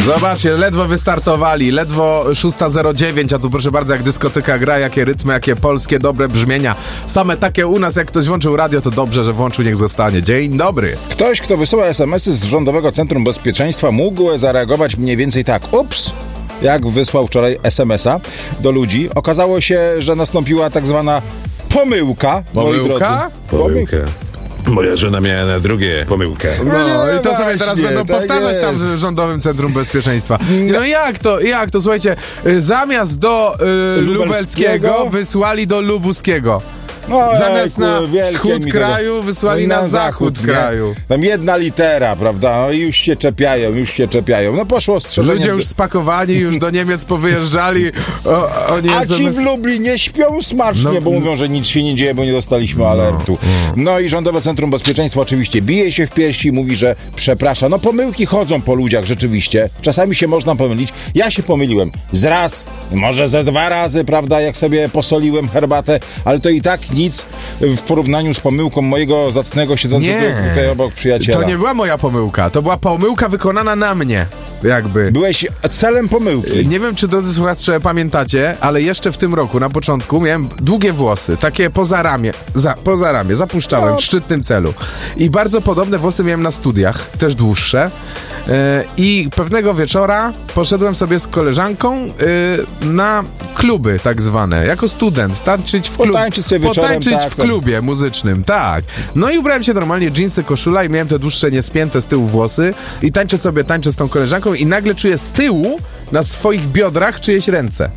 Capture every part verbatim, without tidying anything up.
Zobaczcie, ledwo wystartowali, ledwo szósta zero dziewięć, a tu proszę bardzo, jak dyskoteka gra, jakie rytmy, jakie polskie dobre brzmienia. Same takie u nas, jak ktoś włączył radio, to dobrze, że włączył, niech zostanie. Dzień dobry. Ktoś, kto wysyła es em esy z Rządowego Centrum Bezpieczeństwa, mógł zareagować mniej więcej tak. Ups! Jak wysłał wczoraj es em esa do ludzi, okazało się, że nastąpiła tak zwana pomyłka. Pomyłka? Pomyłka. Moja żona miała na drugie pomyłkę. No, No i to sobie właśnie, teraz będą tak powtarzać tam jest. w Rządowym Centrum Bezpieczeństwa. No jak to, jak to, słuchajcie, y, zamiast do y, Lubelskiego Lubelskiego wysłali do Lubuskiego. No, Zamiast na wielkie wschód mi kraju tego. wysłali na, zachód nie? kraju. Tam jedna litera, prawda? No i już się czepiają, już się czepiają. No poszło ostrzeżenie. Ludzie już spakowani, już do Niemiec powyjeżdżali. O, oni A S M S... ci w Lublinie śpią smacznie, No, bo mówią, że nic się nie dzieje, bo nie dostaliśmy alertu. No i Rządowe Centrum Bezpieczeństwa oczywiście bije się w piersi, mówi, że przeprasza. No pomyłki chodzą po ludziach rzeczywiście. Czasami się można pomylić. Ja się pomyliłem z raz, może ze dwa razy, prawda, jak sobie posoliłem herbatę, ale to i tak nic w porównaniu z pomyłką mojego zacnego siedzącego Nie. tutaj obok przyjaciela. To nie była moja pomyłka, to była pomyłka wykonana na mnie, jakby. Byłeś celem pomyłki. Nie wiem, czy drodzy słuchacze pamiętacie, ale jeszcze w tym roku, na początku, miałem długie włosy, takie poza ramię, za, poza ramię, zapuszczałem w szczytnym celu. I bardzo podobne włosy miałem na studiach, też dłuższe. Yy, I pewnego wieczora poszedłem sobie z koleżanką yy, na kluby tak zwane, jako student, tańczyć w klubie. Potańczyć sobie wieczorem, Potańczyć tak, w klubie muzycznym, tak. No i ubrałem się normalnie, dżinsy, koszula i miałem te dłuższe, niespięte z tyłu włosy i tańczę sobie, tańczę z tą koleżanką i nagle czuję z tyłu na swoich biodrach czyjeś ręce.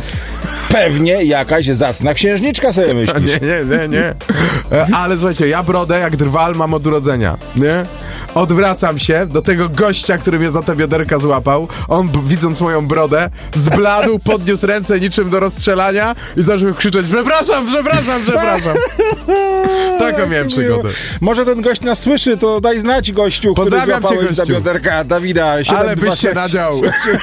Pewnie jakaś zacna księżniczka sobie myślisz. Nie, nie, nie, nie. E, Ale słuchajcie, ja brodę jak drwal mam od urodzenia, nie? Odwracam się do tego gościa, który mnie za te bioderka złapał. On, b- widząc moją brodę, zbladł, podniósł ręce niczym do rozstrzelania i zaczął krzyczeć: przepraszam, przepraszam, przepraszam. Taką miałem przygodę. Może ten gość nas słyszy, to daj znać gościu, który Pozdrawiam cię, złapałeś za gościu. bioderka Dawida. siedem, Ale dwa, byś się sześć. nadział.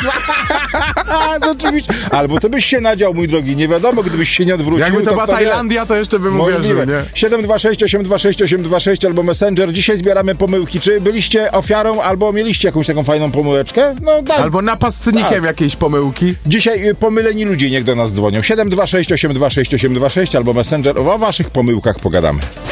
Oczywiście. Albo ty byś się nadział, mój drogi. Nie wiadomo, gdybyś się nie odwrócił. Jakby to była kto wie. Tajlandia, to jeszcze bym uwierzył, Możliwe. nie? siedem dwa sześć osiem dwa sześć osiem dwa sześć albo Messenger. Dzisiaj zbieramy pomyłki. Czy byliście ofiarą, albo mieliście jakąś taką fajną pomyłeczkę? No daj. Albo napastnikiem Tak. jakiejś pomyłki. Dzisiaj y, pomyleni ludzie niech do nas dzwonią. siedem dwa sześć osiem dwa sześć osiem dwa sześć albo Messenger. O waszych pomyłkach pogadamy.